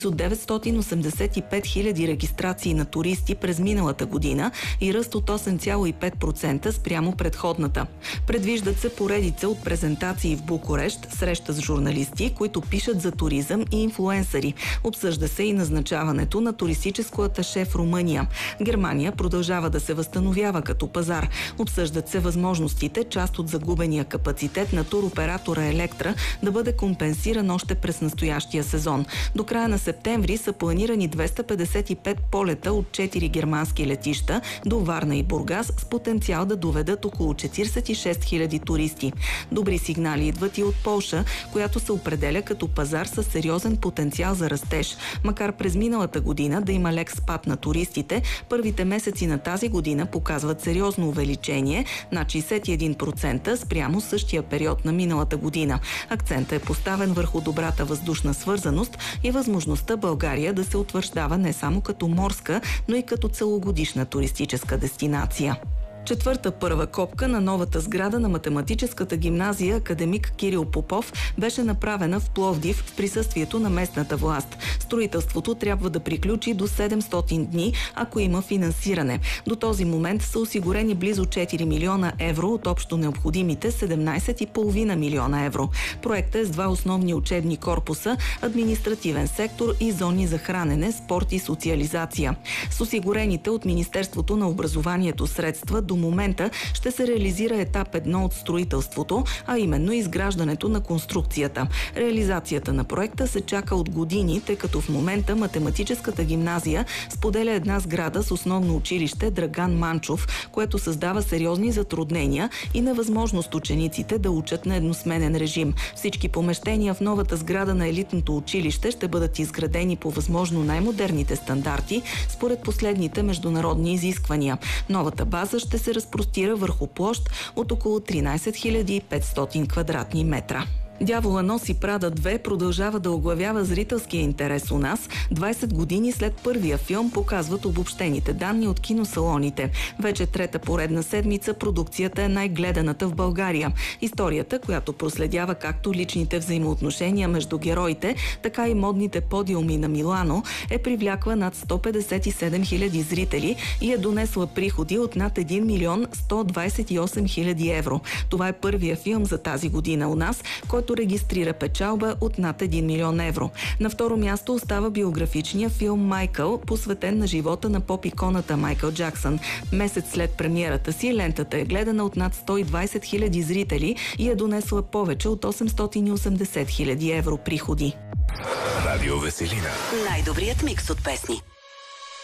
985 000 регистрации на туристи през миналата година и ръст от 8,5% спрямо предходната. Предвиждат се поредица от презентации в Букурещ, среща с журналисти, които пишат за туризъм и инфлуенсъри. Обсъжда се и назначаването на туристическо аташе в Румъния. Германия продължава да се възстановява като пазар. Обсъждат се възможностите част от загубения капацитет на туроператора Електра да бъде компенсиран още през настоящия сезон. До края на септември са планирани 255 полета от 4 германски летища до Варна и Бургас с потенциал да доведат около 46 000 туристи. Добри сигнали идват и от Полша, която се определя като пазар с сериозен потенциал за растеж. Макар през миналата година да има лек спад на туристите, първите месеци на тази година показват сериозно увеличение на 61% спрямо същия период на миналата година. Акцентът е поставен върху добрата въздушна свързаност и възможността България да се утвърждава не само като морска, но и като целогодишна туристическа дестинация. Четвърта първа копка на новата сграда на математическата гимназия академик Кирил Попов беше направена в Пловдив в присъствието на местната власт. Строителството трябва да приключи до 700 дни, ако има финансиране. До този момент са осигурени близо 4 милиона евро от общо необходимите 17,5 милиона евро. Проектът е с два основни учебни корпуса, административен сектор и зони за хранене, спорт и социализация. С осигурените от Министерството на образованието средства до момента ще се реализира етап 1 от строителството, а именно изграждането на конструкцията. Реализацията на проекта се чака от години, тъй като в момента математическата гимназия споделя една сграда с основно училище Драган Манчов, което създава сериозни затруднения и невъзможност учениците да учат на едносменен режим. Всички помещения в новата сграда на елитното училище ще бъдат изградени по възможно най-модерните стандарти, според последните международни изисквания. Новата база ще се разпростира върху площ от около 13 500 квадратни метра. Дявола носи Прада 2 продължава да оглавява зрителския интерес у нас. 20 години след първия филм показват обобщените данни от киносалоните. Вече трета поредна седмица продукцията е най-гледаната в България. Историята, която проследява както личните взаимоотношения между героите, така и модните подиуми на Милано, е привлякла над 157 000 зрители и е донесла приходи от над 1 милион 128 хиляди евро. Това е първия филм за тази година у нас, който регистрира печалба от над 1 милион евро. На второ място остава биографичния филм «Майкъл», посветен на живота на поп-иконата Майкъл Джаксън. Месец след премиерата си лентата е гледана от над 120 000 зрители и е донесла повече от 880 000 евро приходи. Радио Веселина. Най-добрият микс от песни.